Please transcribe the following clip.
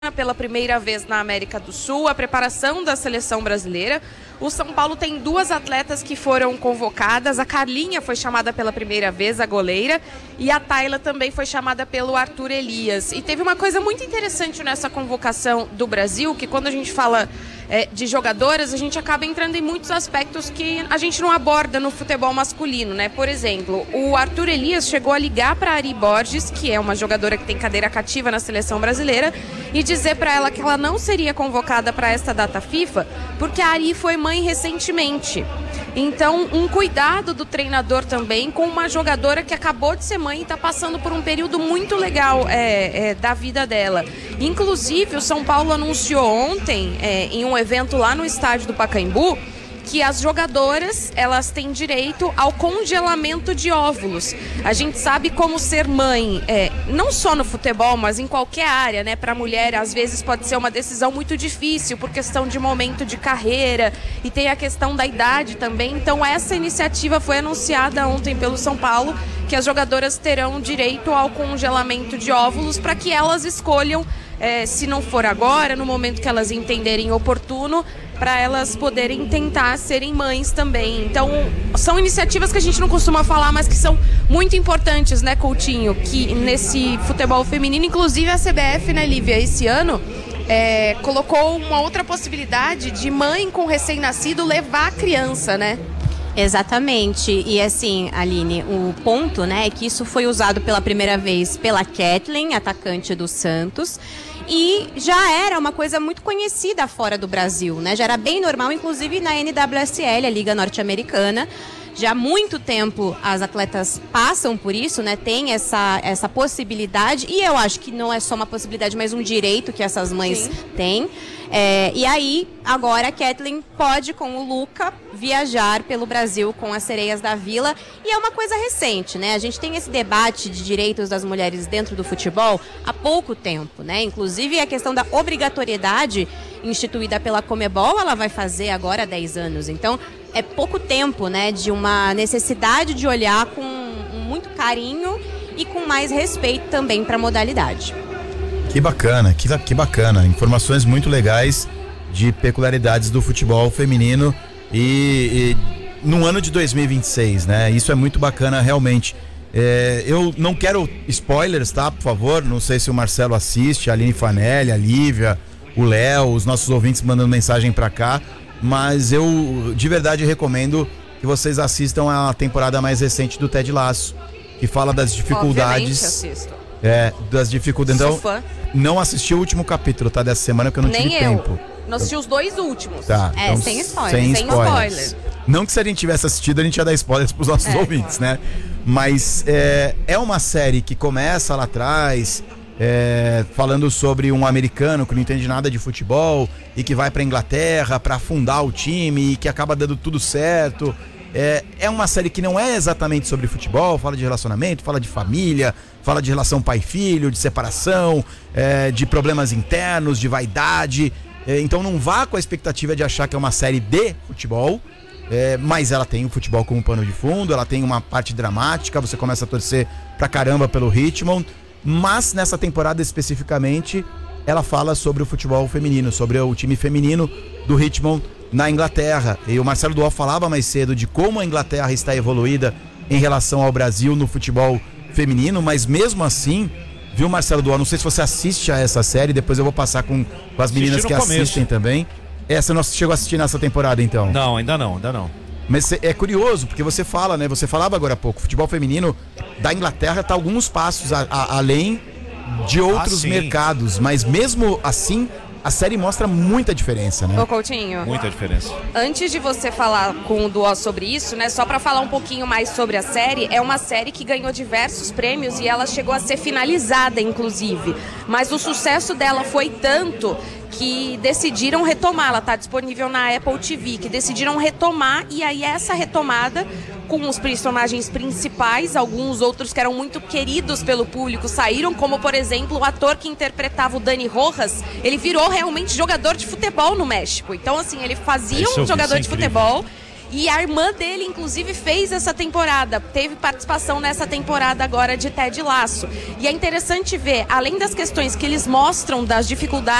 pela primeira vez na América do Sul, a preparação da seleção brasileira. O São Paulo tem duas atletas que foram convocadas. A Carlinha foi chamada pela primeira vez, a goleira, e a Tayla também foi chamada pelo Arthur Elias. E teve uma coisa muito interessante nessa convocação do Brasil, que quando a gente fala de jogadoras, a gente acaba entrando em muitos aspectos que a gente não aborda no futebol masculino, né? Por exemplo, o Arthur Elias chegou a ligar para a Ari Borges, que é uma jogadora que tem cadeira cativa na seleção brasileira, e dizer para ela que ela não seria convocada para esta data FIFA, porque a Ari foi mãe recentemente. Então, um cuidado do treinador também com uma jogadora que acabou de ser mãe e está passando por um período muito legal da vida dela. Inclusive, o São Paulo anunciou ontem, em um evento lá no estádio do Pacaembu, que as jogadoras, elas têm direito ao congelamento de óvulos. A gente sabe como ser mãe, não só no futebol, mas em qualquer área, né? Para a mulher, às vezes pode ser uma decisão muito difícil por questão de momento de carreira e tem a questão da idade também. Então essa iniciativa foi anunciada ontem pelo São Paulo, que as jogadoras terão direito ao congelamento de óvulos para que elas escolham, se não for agora, no momento que elas entenderem oportuno, para elas poderem tentar serem mães também. Então, são iniciativas que a gente não costuma falar, mas que são muito importantes, né, Coutinho? Que nesse futebol feminino, inclusive a CBF, né, Lívia, esse ano, colocou uma outra possibilidade de mãe com recém-nascido levar a criança, né? Exatamente, e assim, Aline, o ponto, né, é que isso foi usado pela primeira vez pela Kathleen, atacante do Santos, e já era uma coisa muito conhecida fora do Brasil, né, já era bem normal, inclusive na NWSL, a Liga Norte-Americana. Já há muito tempo as atletas passam por isso, né? Tem essa possibilidade, e eu acho que não é só uma possibilidade, mas um direito que essas mães têm. E aí, agora a Kathleen pode, com o Luca, viajar pelo Brasil com as Sereias da Vila. E é uma coisa recente, né? A gente tem esse debate de direitos das mulheres dentro do futebol há pouco tempo, né? Inclusive a questão da obrigatoriedade instituída pela Conmebol, ela vai fazer agora há 10 anos. Então, é pouco tempo, né, de uma necessidade de olhar com muito carinho e com mais respeito também para a modalidade. Que bacana, que bacana. Informações muito legais de peculiaridades do futebol feminino e no ano de 2026, né? Isso é muito bacana realmente. Eu não quero spoilers, tá? Por favor, não sei se o Marcelo assiste, a Aline Fanelli, a Lívia, o Léo, os nossos ouvintes mandando mensagem para cá. Mas eu de verdade recomendo que vocês assistam a temporada mais recente do Ted Lasso, que fala das dificuldades. Assisto. Das dificuldades. Então, não assisti o último capítulo, tá? Dessa semana, porque eu não tive tempo. Não assisti os dois últimos. Tá, então, sem spoilers. Sem spoilers. Não que se a gente tivesse assistido, a gente ia dar spoilers pros nossos ouvintes, né? Mas é uma série que começa lá atrás, falando sobre um americano que não entende nada de futebol e que vai pra Inglaterra pra fundar o time e que acaba dando tudo certo. É uma série que não é exatamente sobre futebol, fala de relacionamento, fala de família, fala de relação pai-filho, de separação, de problemas internos, de vaidade. Então não vá com a expectativa de achar que é uma série de futebol, mas ela tem o futebol como pano de fundo, ela tem uma parte dramática, você começa a torcer pra caramba pelo Richmond. Mas nessa temporada especificamente, ela fala sobre o futebol feminino, sobre o time feminino do Richmond na Inglaterra. E o Marcelo Duó falava mais cedo de como a Inglaterra está evoluída em relação ao Brasil no futebol feminino, mas mesmo assim, viu, Marcelo Duó, não sei se você assiste a essa série, depois eu vou passar com as meninas que assistem também. Você não chegou a assistir nessa temporada, então? Não, ainda não. Mas é curioso, porque você fala, né? Você falava agora há pouco, o futebol feminino da Inglaterra está alguns passos além de outros mercados, mas mesmo assim, a série mostra muita diferença, né? Ô, Coutinho. Muita diferença. Antes de você falar com o Duó sobre isso, né? Só para falar um pouquinho mais sobre a série, é uma série que ganhou diversos prêmios e ela chegou a ser finalizada, inclusive. Mas o sucesso dela foi tanto que decidiram retomar, ela está disponível na Apple TV, que decidiram retomar, e aí essa retomada com os personagens principais, alguns outros que eram muito queridos pelo público saíram, como por exemplo o ator que interpretava o Dani Rojas, ele virou realmente jogador de futebol no México, então assim, ele fazia um jogador de futebol E a irmã dele, inclusive, fez essa temporada, teve participação nessa temporada agora de Ted Lasso. E é interessante ver, além das questões que eles mostram das dificuldades